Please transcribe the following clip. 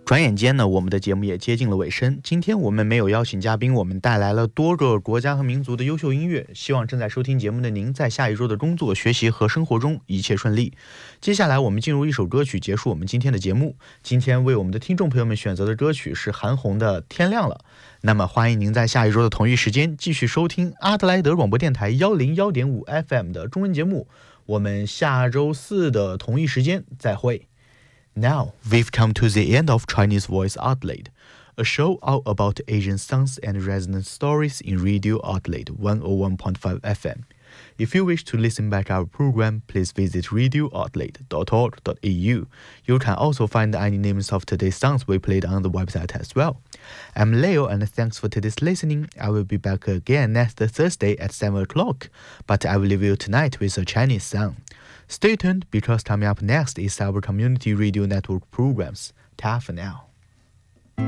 转眼间呢，我们的节目也接近了尾声。今天我们没有邀请嘉宾，我们带来了多个国家和民族的优秀音乐。希望正在收听节目的您，在下一周的工作、学习和生活中一切顺利。接下来我们进入一首歌曲，结束我们今天的节目。今天为我们的听众朋友们选择的歌曲是韩红的《天亮了》。那么欢迎您在下一周的同一时间继续收听阿德莱德广播电台101.5 FM 的中文节目。我们下周四的同一时间再会。Now, we've come to the end of Chinese Voice Adelaide, a show all about Asian sounds and resonant stories in Radio Adelaide 101.5 FM. If you wish to listen back our program, please visit radioadelaide.org.au. You can also find any names of today's songs we played on the website as well. I'm Leo and thanks for today's listening. I will be back again next Thursday at 7 o'clock, but I will leave you tonight with a Chinese song. Stay tuned because coming up next is our community radio network programs. Ta for now.